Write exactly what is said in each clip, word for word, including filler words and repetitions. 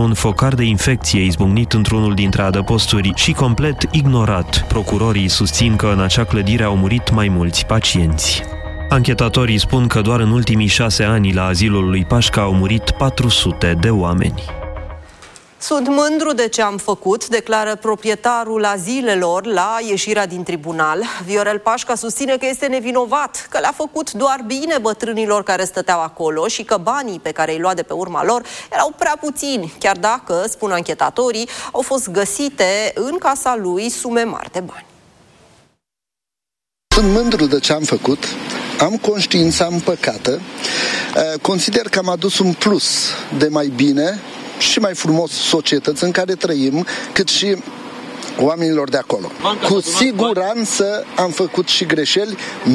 un focar de infecție izbucnit într-unul dintre adăposturi și complet ignorat. Procurorii susțin că în acea clădire au murit mai mulți pacienți. Anchetatorii spun că doar în ultimii șase ani la azilul lui Pașca au murit patru sute de oameni. Sunt mândru de ce am făcut, declară proprietarul azilelor la ieșirea din tribunal. Viorel Pașca susține că este nevinovat, că le-a făcut doar bine bătrânilor care stăteau acolo și că banii pe care îi lua de pe urma lor erau prea puțini, chiar dacă, spun anchetatorii, au fost găsite în casa lui sume mari de bani. Sunt mândru de ce am făcut, am conștiința împăcată, consider că am adus un plus de mai bine și mai frumos societăți în care trăim, cât și oamenilor de acolo. Cu siguranță am făcut și greșeli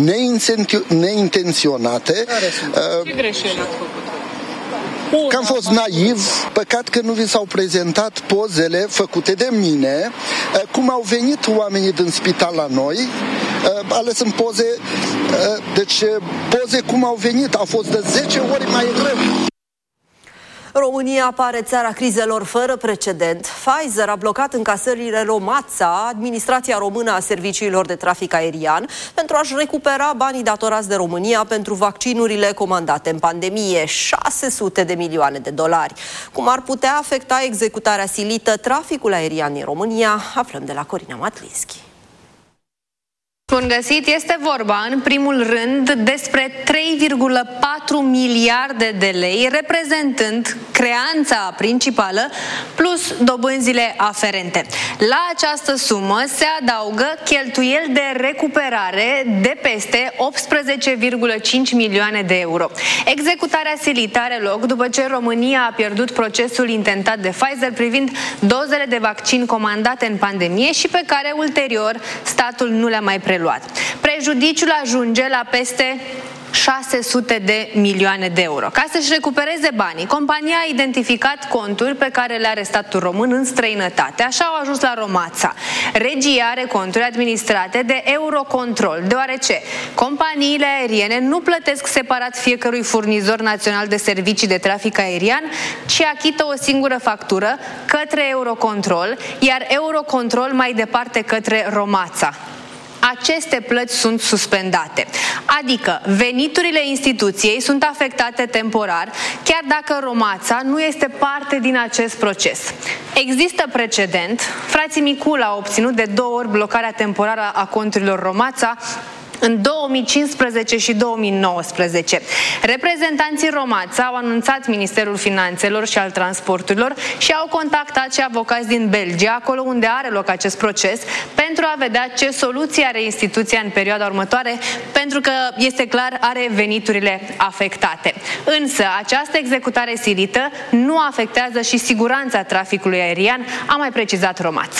neintenționate. Ce greșeli ați făcut? Că am fost naiv, păcat că nu vi s-au prezentat pozele făcute de mine, cum au venit oamenii din spital la noi, ales în poze, deci poze cum au venit, au fost de zece ori mai rău. România pare țara crizelor fără precedent. Pfizer a blocat încasările Romața, administrația română a serviciilor de trafic aerian, pentru a-și recupera banii datorați de România pentru vaccinurile comandate în pandemie, șase sute de milioane de dolari. Cum ar putea afecta executarea silită traficul aerian din România, aflăm de la Corina Matlinski. Bun găsit, este vorba în primul rând despre trei virgulă patru miliarde de lei, reprezentând creanța principală plus dobânzile aferente. La această sumă se adaugă cheltuieli de recuperare de peste optsprezece virgulă cinci milioane de euro. Executarea silită are loc după ce România a pierdut procesul intentat de Pfizer privind dozele de vaccin comandate în pandemie și pe care ulterior statul nu le-a mai preluat. Prejudiciul ajunge la peste șase sute de milioane de euro. Ca să-și recupereze banii, compania a identificat conturi pe care le are statul român în străinătate. Așa au ajuns la Romața. Regia are conturi administrate de Eurocontrol, deoarece companiile aeriene nu plătesc separat fiecărui furnizor național de servicii de trafic aerian, ci achită o singură factură către Eurocontrol, iar Eurocontrol mai departe către Romața. Aceste plăți sunt suspendate, adică veniturile instituției sunt afectate temporar, chiar dacă Romața nu este parte din acest proces. Există precedent, frații Micul a obținut de două ori blocarea temporară a conturilor Romața, în două mii cincisprezece și două mii nouăsprezece. Reprezentanții Romața au anunțat Ministerul Finanțelor și al Transporturilor și au contactat și avocați din Belgia, acolo unde are loc acest proces, pentru a vedea ce soluție are instituția în perioada următoare, pentru că, este clar, are veniturile afectate. Însă, această executare silită nu afectează și siguranța traficului aerian, a mai precizat Romața.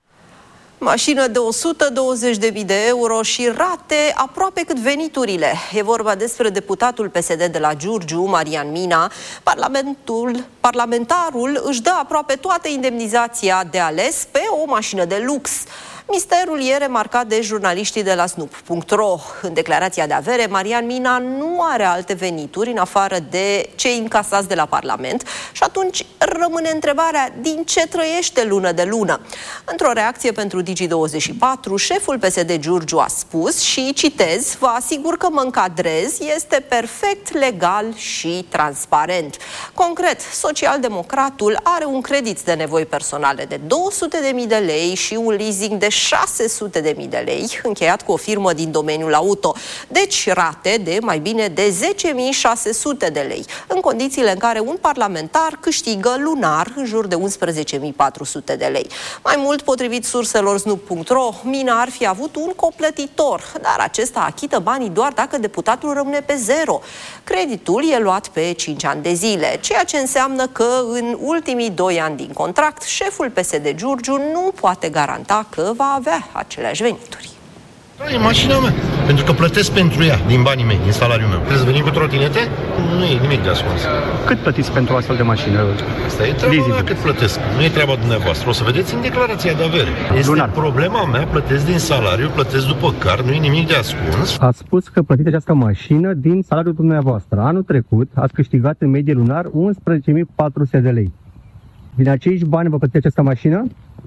Mașină de o sută douăzeci de mii de euro și rate aproape cât veniturile. E vorba despre deputatul P S D de la Giurgiu, Marian Mina. Parlamentul, parlamentarul își dă aproape toată indemnizația de ales pe o mașină de lux. Misterul e remarcat de jurnaliștii de la snup punct ro. În declarația de avere, Marian Mina nu are alte venituri în afară de cei încasați de la Parlament și atunci rămâne întrebarea din ce trăiește lună de lună. Într-o reacție pentru Digi douăzeci și patru, șeful P S D Giurgiu a spus și, citez, vă asigur că mă încadrez, este perfect legal și transparent. Concret, socialdemocratul are un credit de nevoi personale de două sute de mii de lei și un leasing de șase sute de mii de lei, încheiat cu o firmă din domeniul auto. Deci rate de mai bine de zece mii șase sute de lei, în condițiile în care un parlamentar câștigă lunar în jur de unsprezece mii patru sute de lei. Mai mult, potrivit surselor snup punct ro, Mina ar fi avut un coplătitor, dar acesta achită banii doar dacă deputatul rămâne pe zero. Creditul e luat pe cinci ani de zile, ceea ce înseamnă că în ultimii doi ani din contract, șeful P S D Giurgiu nu poate garanta că va avea aceleași venituri. Da, e mașina mea, pentru că plătesc pentru ea, din banii mei, din salariul meu. Trebuie să venim cu trotinete? Nu e nimic de ascuns. Cât plătiți pentru o astfel de mașină? Asta e treaba mea, cât plătesc. Nu e treaba dumneavoastră. O să vedeți în declarația de avere. Este lunar. Problema mea, plătesc din salariu, plătesc după card, nu e nimic de ascuns. Ați spus că plătiți această mașină din salariul dumneavoastră. Anul trecut ați câștigat în medie lunar unsprezece mii patru sute de lei. Din acești bani vă plătiți această mașină?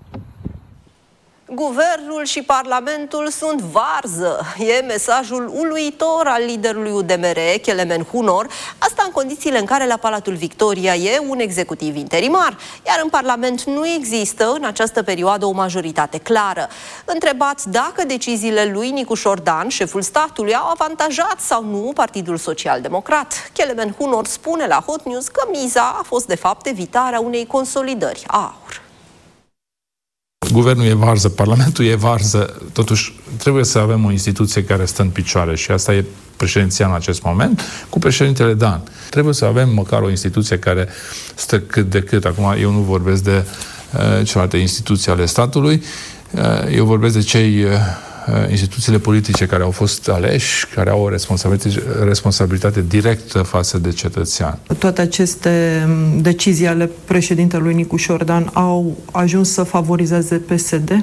Guvernul și Parlamentul sunt varză. E mesajul uluitor al liderului U D M R, Kelemen Hunor, asta în condițiile în care la Palatul Victoria e un executiv interimar, iar în Parlament nu există în această perioadă o majoritate clară. Întrebat dacă deciziile lui Nicu Șordan, șeful statului, au avantajat sau nu Partidul Social-Democrat, Kelemen Hunor spune la Hot News că miza a fost de fapt evitarea unei consolidări a AUR. Guvernul e varză, Parlamentul e varză, totuși trebuie să avem o instituție care stă în picioare și asta e președinția în acest moment, cu președintele Dan. Trebuie să avem măcar o instituție care stă cât de cât. Acum eu nu vorbesc de uh, celelalte instituții ale statului, uh, eu vorbesc de cei uh, instituțiile politice care au fost aleși, care au o responsabilitate, responsabilitate directă față de cetățean. Toate aceste decizii ale președintelui Nicu Șordan au ajuns să favorizeze P S D?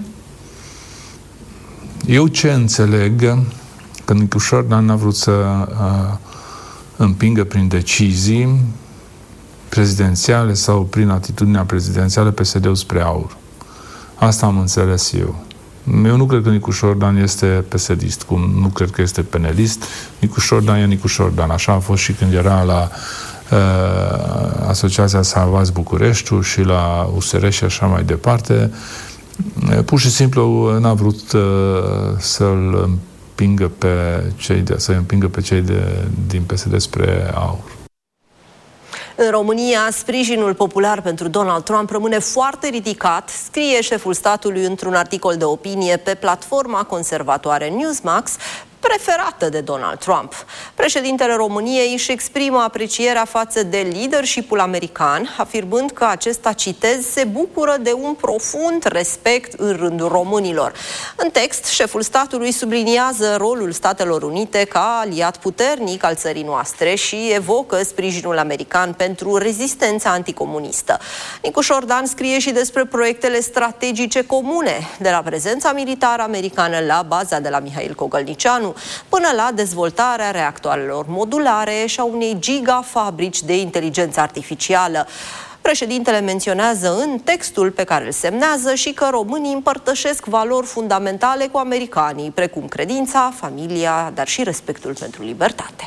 Eu ce înțeleg, că Nicu Șordan n-a vrut să uh, împingă prin decizii prezidențiale sau prin atitudinea prezidențială P S D-ul spre AUR. Asta am înțeles eu. Eu nu cred că Nicu Șordan este P S D-ist, cum nu cred că este penelist. Nicu Șordan e Nicu Șordan. Așa a fost și când era la uh, Asociația Salvați Bucureștiul și la U S R și așa mai departe. Pur și simplu n-a vrut uh, să-l împingă pe cei de, să împingă pe cei de, din P S D spre AUR. În România, sprijinul popular pentru Donald Trump rămâne foarte ridicat, scrie șeful statului într-un articol de opinie pe platforma conservatoare Newsmax, preferată de Donald Trump. Președintele României își exprimă aprecierea față de leadership-ul american, afirmând că acesta, citez, se bucură de un profund respect în rândul românilor. În text, șeful statului subliniază rolul Statelor Unite ca aliat puternic al țării noastre și evocă sprijinul american pentru rezistența anticomunistă. Nicu Șordan scrie și despre proiectele strategice comune, de la prezența militară americană la baza de la Mihail Cogălnicianu, până la dezvoltarea reactoarelor modulare și a unei gigafabrici de inteligență artificială. Președintele menționează în textul pe care îl semnează și că românii împărtășesc valori fundamentale cu americanii, precum credința, familia, dar și respectul pentru libertate.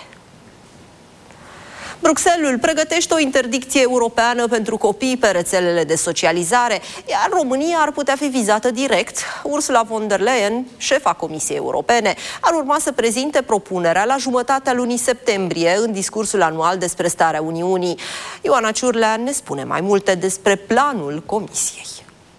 Bruxelles pregătește o interdicție europeană pentru copii pe rețelele de socializare, iar România ar putea fi vizată direct. Ursula von der Leyen, șefa Comisiei Europene, ar urma să prezinte propunerea la jumătatea lunii septembrie în discursul anual despre starea Uniunii. Ioana Ciurlea ne spune mai multe despre planul Comisiei.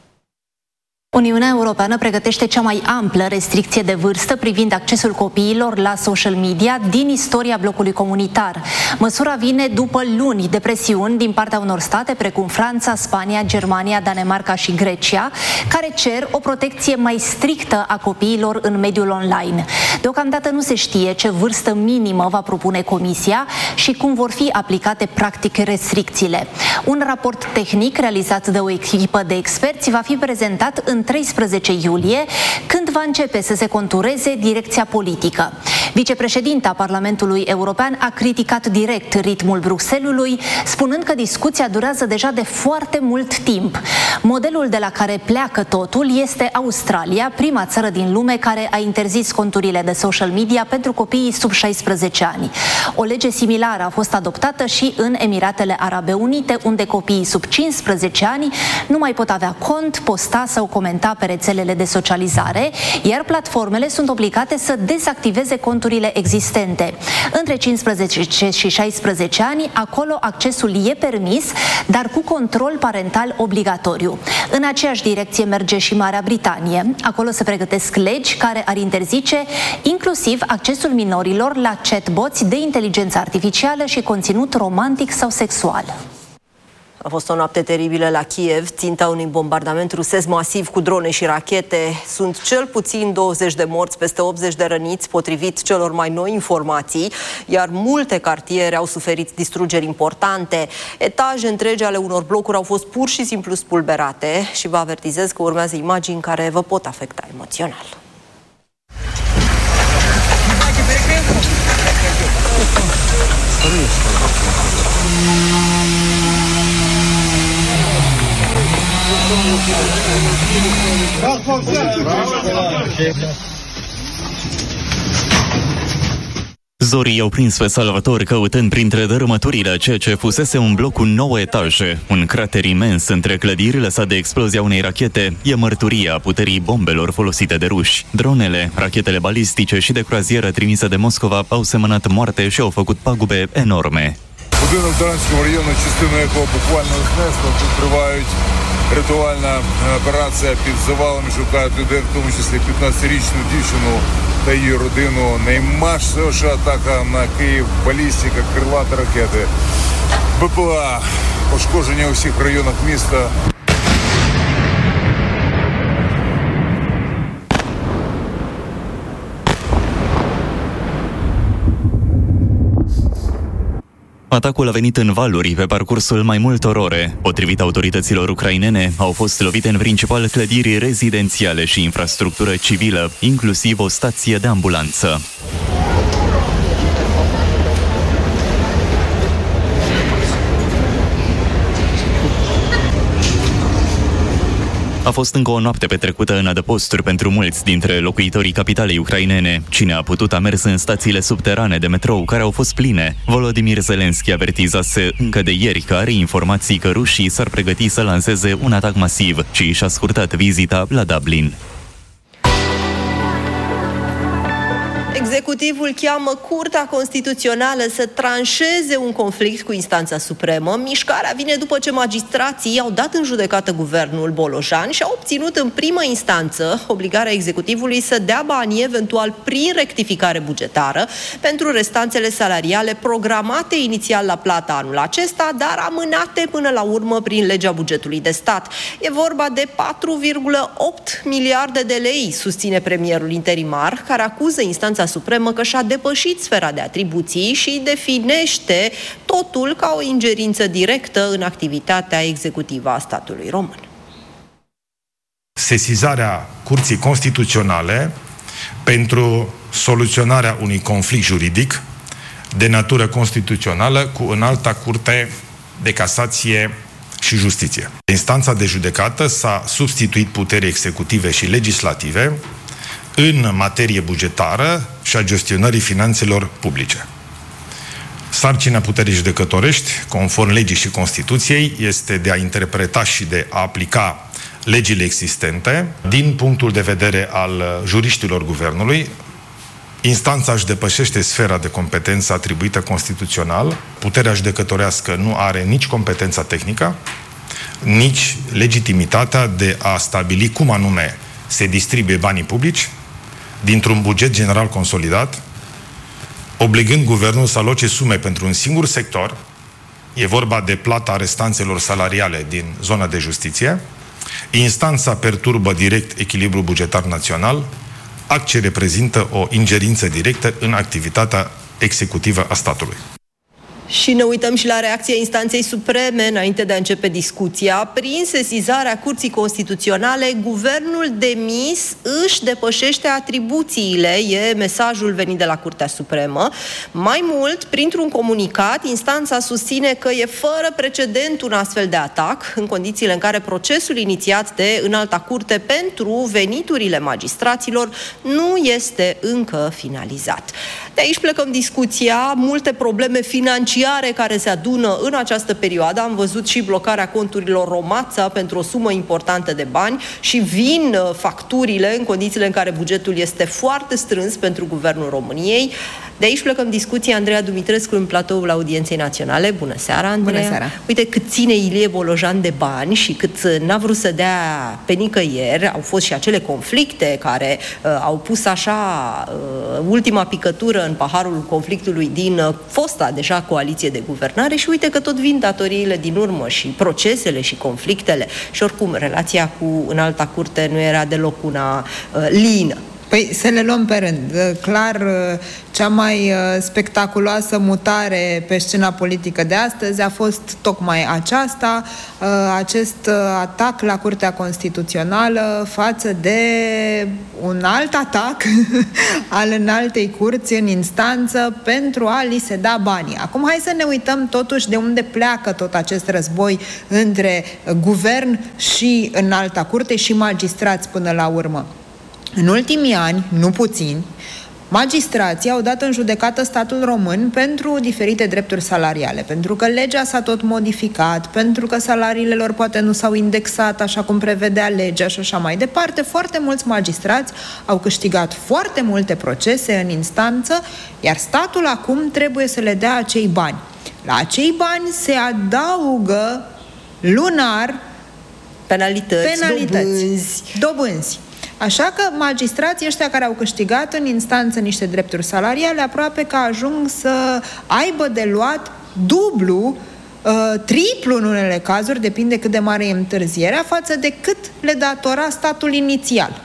Uniunea Europeană pregătește cea mai amplă restricție de vârstă privind accesul copiilor la social media din istoria blocului comunitar. Măsura vine după luni de presiuni din partea unor state precum Franța, Spania, Germania, Danemarca și Grecia, care cer o protecție mai strictă a copiilor în mediul online. Deocamdată nu se știe ce vârstă minimă va propune Comisia și cum vor fi aplicate practic restricțiile. Un raport tehnic realizat de o echipă de experți va fi prezentat în treisprezece iulie, când va începe să se contureze direcția politică. Vicepreședinta Parlamentului European a criticat direct ritmul Bruxellesului, spunând că discuția durează deja de foarte mult timp. Modelul de la care pleacă totul este Australia, prima țară din lume care a interzis conturile de social media pentru copiii sub șaisprezece ani. O lege similară a fost adoptată și în Emiratele Arabe Unite, unde copiii sub cincisprezece ani nu mai pot avea cont, posta sau comenta pe rețelele de socializare, iar platformele sunt obligate să dezactiveze conturile existente. Între cincisprezece și șaisprezece ani, acolo accesul e permis, dar cu control parental obligatoriu. În aceeași direcție merge și Marea Britanie. Acolo se pregătesc legi care ar interzice inclusiv accesul minorilor la chatbots de inteligență artificială și conținut romantic sau sexual. A fost o noapte teribilă la Kiev, ținta unui bombardament rusesc masiv cu drone și rachete. Sunt cel puțin douăzeci de morți, peste optzeci de răniți, potrivit celor mai noi informații, iar multe cartiere au suferit distrugeri importante. Etaje întregi ale unor blocuri au fost pur și simplu spulberate și vă avertizez că urmează imagini care vă pot afecta emoțional. Zorii au prins pe salvatori căutând printre dărâmăturile ceea ce fusese un bloc cu nouă etaje. Un crater imens între clădiri lăsat de explozia unei rachete e mărturia puterii bombelor folosite de ruși. Dronele, rachetele balistice și de croazieră trimise de Moscova au semănat moarte și au făcut pagube enorme. Будинок Дарницького району, частину якого буквально знесло, тут тривають рятувальна операція під завалами, шукають людей, в тому числі п'ятнадцятирічну дівчину та її родину. Наймасовіша атака на Київ, балістика, крилаті ракети, БПЛА, пошкодження у всіх районах міста. Atacul a venit în valuri pe parcursul mai multor ore. Potrivit autorităților ucrainene, au fost lovite în principal clădiri rezidențiale și infrastructură civilă, inclusiv o stație de ambulanță. A fost încă o noapte petrecută în adăposturi pentru mulți dintre locuitorii capitalei ucrainene. Cine a putut a mers în stațiile subterane de metrou, care au fost pline. Volodymyr Zelensky avertizase încă de ieri că are informații că rușii s-ar pregăti să lanseze un atac masiv și și-a scurtat vizita la Dublin. Executivul cheamă Curtea Constituțională să tranșeze un conflict cu instanța supremă. Mișcarea vine după ce magistrații au dat în judecată guvernul Bolojan și au obținut în primă instanță obligarea executivului să dea bani eventual prin rectificare bugetară pentru restanțele salariale programate inițial la plata anul acesta, dar amânate până la urmă prin legea bugetului de stat. E vorba de patru virgulă opt miliarde de lei, susține premierul interimar, care acuză instanța supremă că și-a depășit sfera de atribuții și definește totul ca o ingerință directă în activitatea executivă a statului român. Sesizarea Curții Constituționale pentru soluționarea unui conflict juridic de natură constituțională cu Înalta Curte de Casație și Justiție. Instanța de judecată s-a substituit puterii executive și legislative în materie bugetară și a gestionării finanțelor publice. Sarcina puterii judecătorești, conform legii și Constituției, este de a interpreta și de a aplica legile existente. Din punctul de vedere al juriștilor guvernului, instanța își depășește sfera de competență atribuită constituțional. Puterea judecătorească nu are nici competența tehnică, nici legitimitatea de a stabili cum anume se distribuie banii publici dintr-un buget general consolidat, obligând guvernul să aloce sume pentru un singur sector. E vorba de plata restanțelor salariale din zona de justiție. Instanța perturbă direct echilibrul bugetar național, act ce reprezintă o ingerință directă în activitatea executivă a statului. Și ne uităm și la reacția instanței supreme înainte de a începe discuția. Prin sesizarea Curții Constituționale, guvernul demis își depășește atribuțiile, e mesajul venit de la Curtea Supremă. Mai mult, printr-un comunicat, instanța susține că e fără precedent un astfel de atac, în condițiile în care procesul inițiat de Înalta Curte pentru veniturile magistraților nu este încă finalizat. De aici plecăm discuția, multe probleme financiare care se adună în această perioadă. Am văzut și blocarea conturilor Romața pentru o sumă importantă de bani și vin facturile în condițiile în care bugetul este foarte strâns pentru Guvernul României. De aici plecăm discuția. Andreea Dumitrescu în platoul Audienței Naționale. Bună seara, Andreea! Bună seara! Uite cât ține Ilie Bolojan de bani și cât n-a vrut să dea pe nicăieri. Au fost și acele conflicte care uh, au pus așa uh, ultima picătură în paharul conflictului din uh, fosta deja coaliție de guvernare și uite că tot vin datoriile din urmă și procesele și conflictele și oricum relația cu Înalta Curte nu era deloc una uh, lină. Păi să le luăm pe rând. Clar, cea mai spectaculoasă mutare pe scena politică de astăzi a fost tocmai aceasta, acest atac la Curtea Constituțională față de un alt atac al înaltei curți în instanță pentru a li se da banii. Acum hai să ne uităm totuși de unde pleacă tot acest război între guvern și înalta curte și magistrați până la urmă. În ultimii ani, nu puțini, magistrații au dat în judecată statul român pentru diferite drepturi salariale, pentru că legea s-a tot modificat, pentru că salariile lor poate nu s-au indexat așa cum prevedea legea și așa mai departe. Foarte mulți magistrați au câștigat foarte multe procese în instanță, iar statul acum trebuie să le dea acei bani. La acei bani se adaugă lunar penalități, penalități dobânzi. dobânzi. Așa că magistrații ăștia care au câștigat în instanță niște drepturi salariale aproape că ajung să aibă de luat dublu, uh, triplu în unele cazuri, depinde cât de mare e întârzierea, față de cât le datora statul inițial.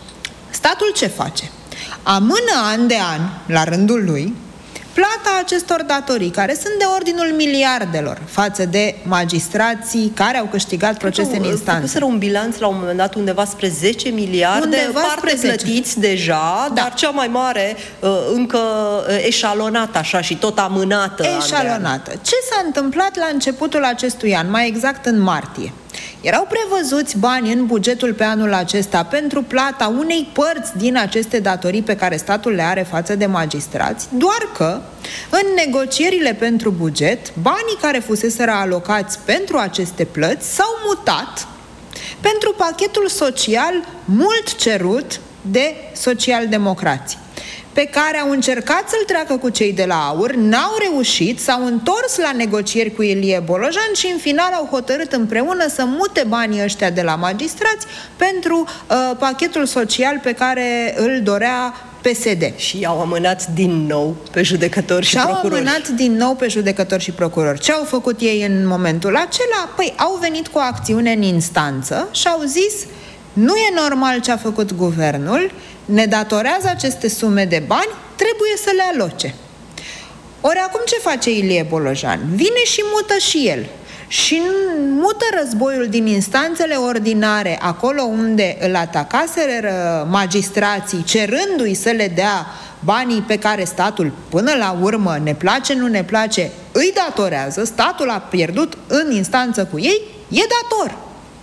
Statul ce face? Amână an de an, la rândul lui, plata acestor datorii, care sunt de ordinul miliardelor față de magistrații care au câștigat procese în instanță. Făcuseră un bilanț la un moment dat undeva spre zece miliarde, undeva parte plătiți deja, da. Dar cea mai mare încă eșalonată așa și tot amânată. Eșalonată. Ce s-a întâmplat la începutul acestui an, mai exact în martie? Erau prevăzuți bani în bugetul pe anul acesta pentru plata unei părți din aceste datorii pe care statul le are față de magistrați, doar că în negocierile pentru buget, banii care fuseseră alocați pentru aceste plăți s-au mutat pentru pachetul social mult cerut de socialdemocrați, pe care au încercat să-l treacă cu cei de la AUR, n-au reușit, s-au întors la negocieri cu Ilie Bolojan și în final au hotărât împreună să mute banii ăștia de la magistrați pentru uh, pachetul social pe care îl dorea P S D. Și au amânat din nou pe judecători și, și procurori. Și au amânat din nou pe judecători și procurori. Ce au făcut ei în momentul acela? Păi au venit cu o acțiune în instanță și au zis: nu e normal ce a făcut guvernul, ne datorează aceste sume de bani, trebuie să le aloce. Ori acum ce face Ilie Bolojan? Vine și mută și el. Și mută războiul din instanțele ordinare acolo unde îl atacaseră magistrații, cerându-i să le dea banii pe care statul, până la urmă, ne place, nu ne place, îi datorează, statul a pierdut în instanță cu ei, e dator.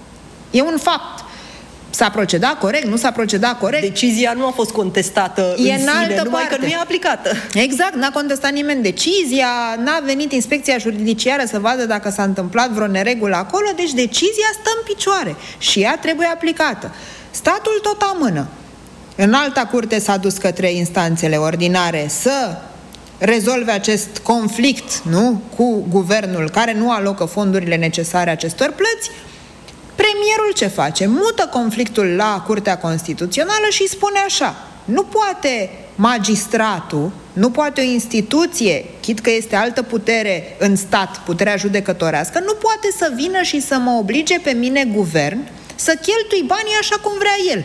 E un fapt. S-a procedat corect, nu s-a procedat corect. Decizia nu a fost contestată e în sine, altă numai parte. Că nu e aplicată. Exact, n-a contestat nimeni decizia, n-a venit inspecția judiciară să vadă dacă s-a întâmplat vreo neregulă acolo, deci decizia stă în picioare și ea trebuie aplicată. Statul tot amână. În alta curte s-a dus către instanțele ordinare să rezolve acest conflict, nu, cu guvernul care nu alocă fondurile necesare acestor plăți. Premierul ce face? Mută conflictul la Curtea Constituțională și spune așa: nu poate magistratul, nu poate o instituție, chit că este altă putere în stat, puterea judecătorească, nu poate să vină și să mă oblige pe mine, guvern, să cheltui banii așa cum vrea el.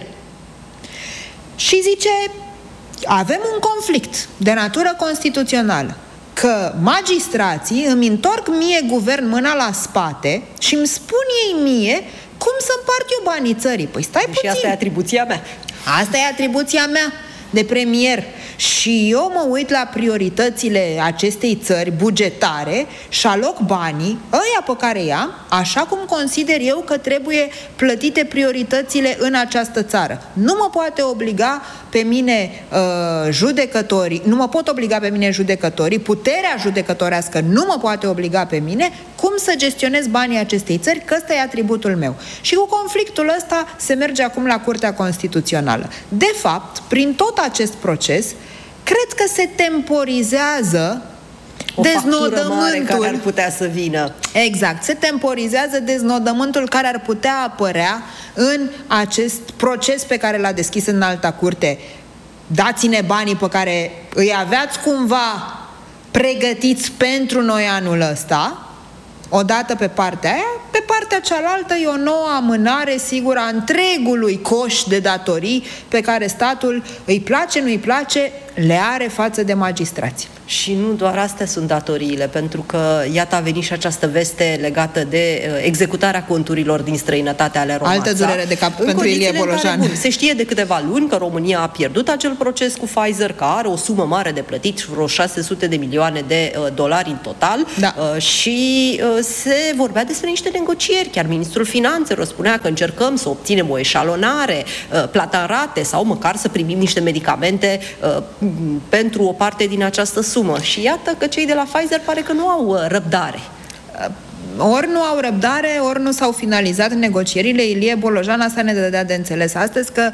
Și zice: avem un conflict de natură constituțională, că magistrații îmi întorc mie, guvern, mâna la spate și îmi spun ei mie cum să împart eu banii țării. Păi stai puțin. Și asta e atribuția mea. Asta e atribuția mea de premier. Și eu mă uit la prioritățile acestei țări bugetare și aloc banii, ăia pe care i-am, așa cum consider eu că trebuie plătite prioritățile în această țară. Nu mă poate obliga pe mine uh, judecătorii, nu mă pot obliga pe mine judecătorii, puterea judecătorească nu mă poate obliga pe mine cum să gestionez banii acestei țări, că ăsta e atributul meu. Și cu conflictul ăsta se merge acum la Curtea Constituțională. De fapt, prin tot acest proces, cred că se temporizează o deznodământul care ar putea să vină. Exact, se temporizează deznodământul care ar putea apărea în acest proces pe care l-a deschis în alta curte. Dați-ne banii pe care îi aveați cumva pregătiți pentru noi anul ăsta, Odată pe partea aia, pe partea cealaltă e o nouă amânare, sigur, a întregului coș de datorii pe care statul, îi place, nu îi place, le are față de magistrați. Și nu doar astea sunt datoriile, pentru că, iată, a venit și această veste legată de uh, executarea conturilor din străinătate ale Romața. Altă durere de cap pentru Ilie Bolojan. Bun, se știe de câteva luni că România a pierdut acel proces cu Pfizer, că are o sumă mare de plătit, vreo șase sute de milioane de uh, dolari în total, da. uh, și uh, se vorbea despre niște negocieri. Chiar ministrul Finanțelor spunea că încercăm să obținem o eșalonare, uh, plata în rate sau măcar să primim niște medicamente uh, pentru o parte din această sumă. Și iată că cei de la Pfizer pare că nu au răbdare. Ori nu au răbdare, ori nu s-au finalizat negocierile. Ilie Bolojan asta ne dădea de înțeles astăzi, că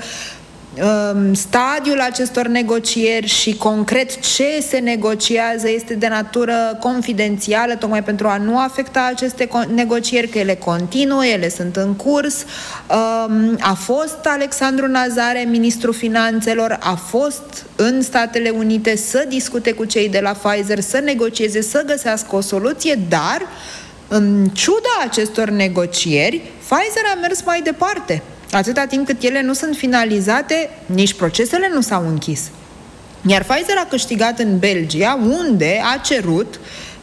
stadiul acestor negocieri și concret ce se negociază este de natură confidențială, tocmai pentru a nu afecta aceste negocieri, că ele continuă, ele sunt în curs. A fost Alexandru Nazare, ministrul finanțelor, a fost în Statele Unite să discute cu cei de la Pfizer, să negocieze, să găsească o soluție, dar în ciuda acestor negocieri, Pfizer a mers mai departe. Atâta timp cât ele nu sunt finalizate, nici procesele nu s-au închis. Iar Pfizer a câștigat în Belgia, unde a cerut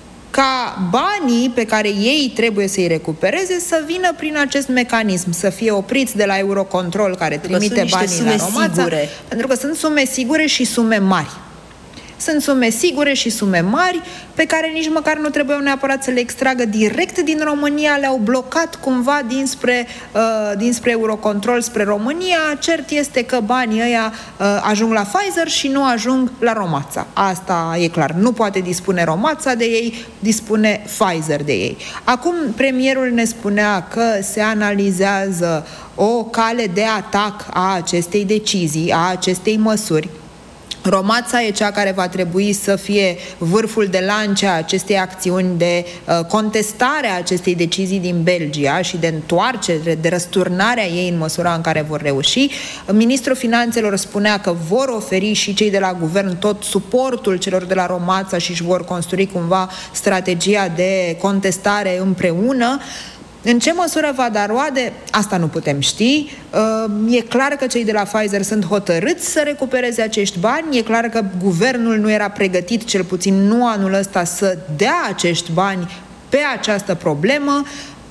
ca banii pe care ei trebuie să-i recupereze să vină prin acest mecanism, să fie opriți de la Eurocontrol, care trimite banii la Romața, pentru că sunt sume sigure și sume mari. Sunt sume sigure și sume mari pe care nici măcar nu trebuiau neapărat să le extragă direct din România, le-au blocat cumva dinspre, uh, dinspre Eurocontrol spre România. Cert este că banii ăia uh, ajung la Pfizer și nu ajung la Romața. Asta e clar. Nu poate dispune Romața de ei, dispune Pfizer de ei. Acum premierul ne spunea că se analizează o cale de atac a acestei decizii, a acestei măsuri. Romața e cea care va trebui să fie vârful de lance a acestei acțiuni de uh, contestare a acestei decizii din Belgia și de întoarcere, de răsturnarea ei în măsura în care vor reuși. Ministrul Finanțelor spunea că vor oferi și cei de la guvern tot suportul celor de la Romața și își vor construi cumva strategia de contestare împreună. În ce măsură va da roade? Asta nu putem ști. E clar că cei de la Pfizer sunt hotărâți să recupereze acești bani. E clar că guvernul nu era pregătit, cel puțin nu anul ăsta, să dea acești bani pe această problemă.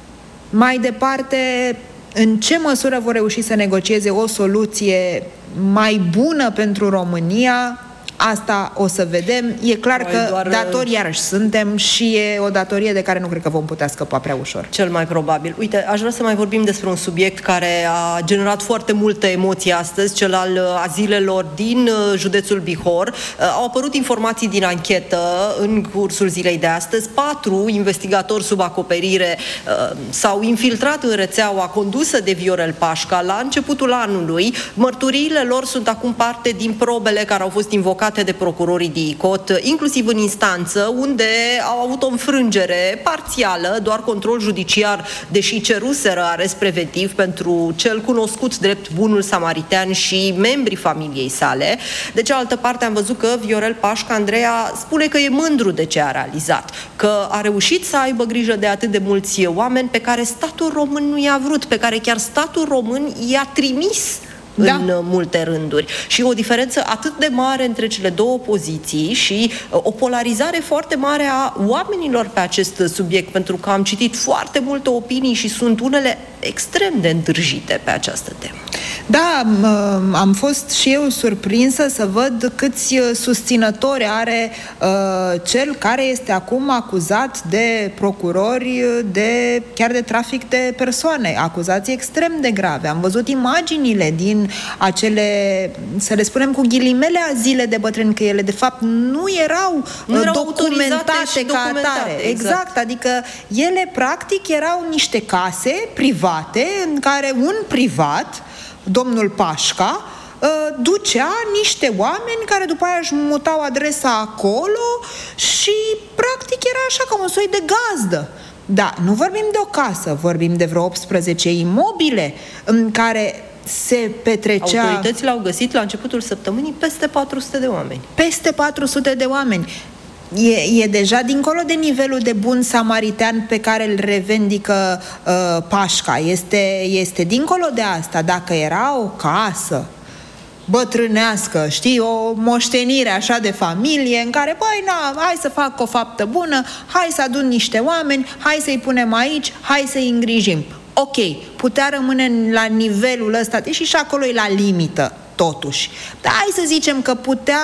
Mai departe, în ce măsură vor reuși să negocieze o soluție mai bună pentru România? Asta o să vedem. E clar Mai că doar... datori iarăși suntem și e o datorie de care nu cred că vom putea scăpa prea ușor. Cel mai probabil. Uite, aș vrea să mai vorbim despre un subiect care a generat foarte multă emoție astăzi, cel al azilelor din județul Bihor. Au apărut informații din anchetă în cursul zilei de astăzi. Patru investigatori sub acoperire s-au infiltrat în rețeaua condusă de Viorel Pașca la începutul anului. Mărturiile lor sunt acum parte din probele care au fost invocate de procurorii D I C O T, inclusiv în instanță, unde au avut o înfrângere parțială, doar control judiciar, deși ceruseră arest preventiv pentru cel cunoscut drept bunul samaritean și membrii familiei sale. De cealaltă parte, am văzut că Viorel Pașca Andreea spune că e mândru de ce a realizat, că a reușit să aibă grijă de atât de mulți oameni pe care statul român nu i-a vrut, pe care chiar statul român i-a trimis da. în multe rânduri. Și o diferență atât de mare între cele două poziții și o polarizare foarte mare a oamenilor pe acest subiect, pentru că am citit foarte multe opinii și sunt unele extrem de întârjite pe această temă. Da, am fost și eu surprinsă să văd câți susținători are uh, cel care este acum acuzat de procurori de chiar de trafic de persoane, acuzații extrem de grave. Am văzut imaginile din acele, să le spunem cu ghilimele, azile de bătrâni, că ele de fapt nu erau, nu erau documentate ca atare. Exact. exact, adică ele practic erau niște case private în care un privat, domnul Pașca, ducea niște oameni care după aia își mutau adresa acolo și practic era așa ca un soi de gazdă. Da, nu vorbim de o casă, vorbim de vreo optsprezece imobile în care se petrecea... Autoritățile au găsit la începutul săptămânii peste patru sute de oameni. Peste patru sute de oameni. E, e deja dincolo de nivelul de bun samaritean pe care îl revendică uh, Pașca. Este, este dincolo de asta. Dacă era o casă bătrânească, știi, o moștenire așa de familie în care, băi, na, hai să fac o faptă bună, hai să adun niște oameni, hai să-i punem aici, hai să-i îngrijim. Ok, putea rămâne la nivelul ăsta, deși și acolo e la limită, totuși. Dar hai să zicem că putea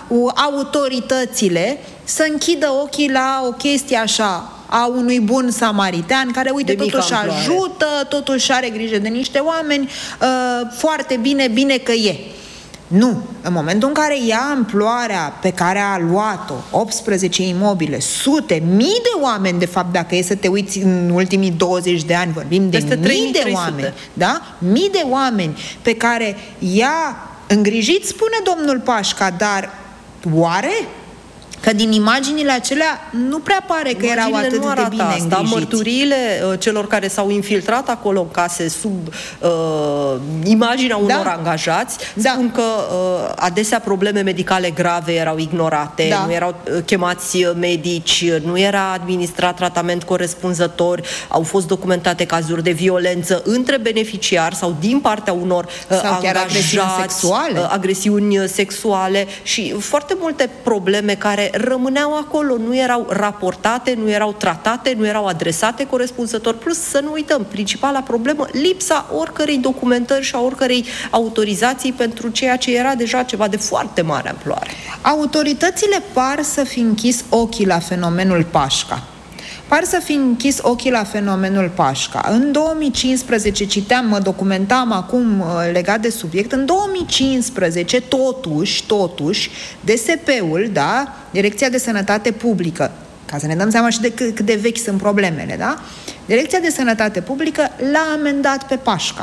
autoritățile să închidă ochii la o chestie așa, a unui bun samaritean care, uite, totuși ajută, totuși are grijă de niște oameni, uh, foarte bine, bine că e. Nu. În momentul în care ia amploarea pe care a luat-o, optsprezece imobile, sute, mii de oameni, de fapt, dacă e să te uiți în ultimii douăzeci de ani, vorbim de mii de oameni, da? Mii de oameni pe care i-a îngrijit, spune domnul Pașca, dar oare? Că din imaginile acelea nu prea pare că erau atât de bine îngrijiți. Dar mărturiile uh, celor care s-au infiltrat acolo în case sub uh, imaginea unor da. angajați da. spun că uh, adesea probleme medicale grave erau ignorate, da. nu erau uh, chemați medici, nu era administrat tratament corespunzător, au fost documentate cazuri de violență între beneficiari sau din partea unor uh, sau chiar angajați, agresiuni sexuale. Uh, agresiuni sexuale și foarte multe probleme care rămâneau acolo, nu erau raportate, nu erau tratate, nu erau adresate corespunzător. Plus, să nu uităm, principala problemă, lipsa oricărei documentări și a oricărei autorizații pentru ceea ce era deja ceva de foarte mare amploare. Autoritățile par să fi închis ochii la fenomenul Pașca. Par să fi închis ochii la fenomenul Pașca. În două mii cincisprezece, citeam, mă documentam acum legat de subiect, în două mii cincisprezece, totuși, totuși, D S P-ul, da, Direcția de Sănătate Publică, ca să ne dăm seama și de cât, cât de vechi sunt problemele, da? Direcția de Sănătate Publică l-a amendat pe Pașca.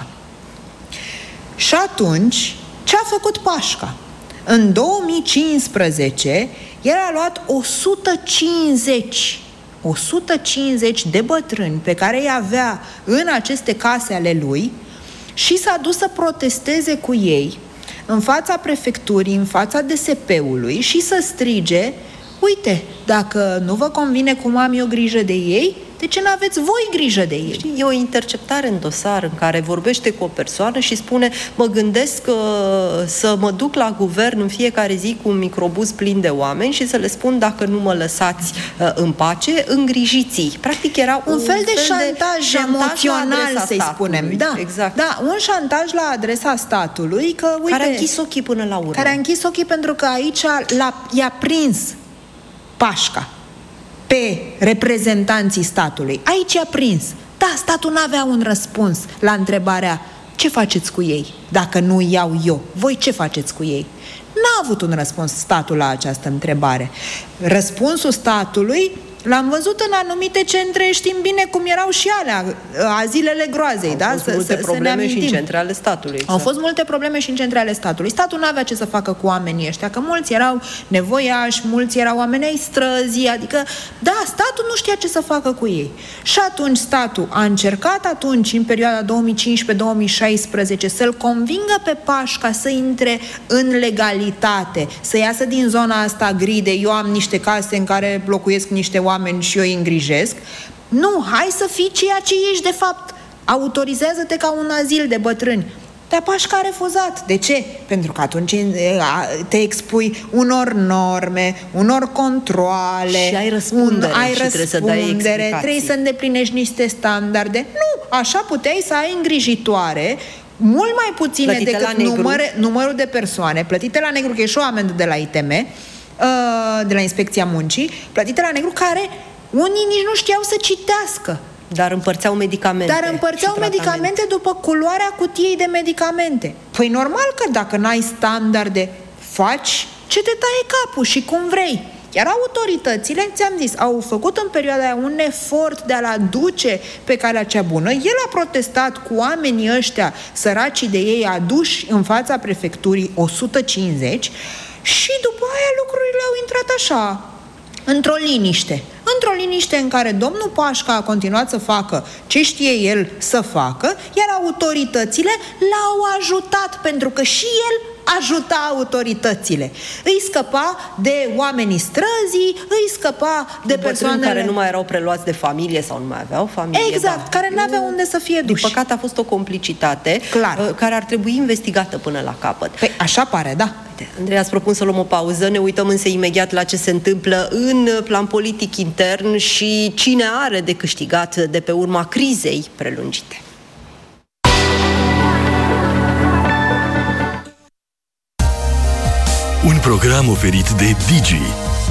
Și atunci, ce a făcut Pașca? În două mii cincisprezece, el a luat o sută cincizeci o sută cincizeci de bătrâni pe care îi avea în aceste case ale lui și s-a dus să protesteze cu ei în fața prefecturii, în fața D S P-ului și să strige: uite, dacă nu vă convine cum am eu grijă de ei, de ce n-aveți voi grijă de ei? Știi, e o interceptare în dosar în care vorbește cu o persoană și spune: mă gândesc uh, să mă duc la guvern în fiecare zi cu un microbuz plin de oameni și să le spun: dacă nu mă lăsați uh, în pace, îngrijiți-i. Practic era un, un fel, fel de șantaj, de emoțional, să-i spunem. Da, exact. Da, un șantaj la adresa statului, că, uite, care a închis ochii până la urmă. Care a închis ochii pentru că aici l-a, i-a prins Pașca pe reprezentanții statului. Aici i-a prins. Da, statul n-avea un răspuns la întrebarea: ce faceți cu ei dacă nu iau eu? Voi ce faceți cu ei? N-a avut un răspuns statul la această întrebare. Răspunsul statului l-am văzut în anumite centre, știm bine cum erau și alea, azilele groazei, Au da? fost multe să, probleme să și în centre ale statului. Exact. Au fost multe probleme și în centre ale statului. Statul nu avea ce să facă cu oamenii ăștia, că mulți erau nevoiași, mulți erau oameni ai străzii, adică, da, statul nu știa ce să facă cu ei. Și atunci statul a încercat atunci, în perioada două mii cincisprezece două mii șaisprezece, să-l convingă pe Pașca să intre în legalitate, să iasă din zona asta gri de eu am niște case în care locuiesc niște oameni și eu îi îngrijesc. Nu, hai să fii ceea ce ești de fapt. Autorizează-te ca un azil de bătrâni. Dar Pașca a refuzat. De ce? Pentru că atunci te expui unor norme, unor controale. Și ai răspundere. Un, ai și răspundere, trebuie să dai explicații. Trebuie să îndeplinești niște standarde. Nu, așa puteai să ai îngrijitoare mult mai puține plătite decât număr, numărul de persoane plătite la negru, că e și o amendă de la I T M, de la Inspecția Muncii, plătite la negru, care unii nici nu știau să citească. Dar împărțeau medicamente. Dar împărțeau medicamente după culoarea cutiei de medicamente. Păi normal că dacă n-ai standarde, faci ce te taie capul și cum vrei. Iar autoritățile, ți-am zis, au făcut în perioada aia un efort de a-l aduce pe calea cea bună. El a protestat cu oamenii ăștia, săracii de ei, aduși în fața prefecturii o sută cincizeci, și după aia lucrurile au intrat așa, într-o liniște. Într-o liniște în care domnul Pașca a continuat să facă ce știe el să facă, iar autoritățile l-au ajutat, pentru că și el ajuta autoritățile. Îi scăpa de oamenii străzii, îi scăpa de, de persoane care nu mai erau preluați de familie sau nu mai aveau familie. Exact, da. Care nu aveau unde să fie duși. Din păcate a fost o complicitate. Clar. Care ar trebui investigată până la capăt. Păi așa pare, da. Andrei, ați propun să luăm o pauză, ne uităm însă imediat la ce se întâmplă în plan politic intern și cine are de câștigat de pe urma crizei prelungite. Un program oferit de Digi,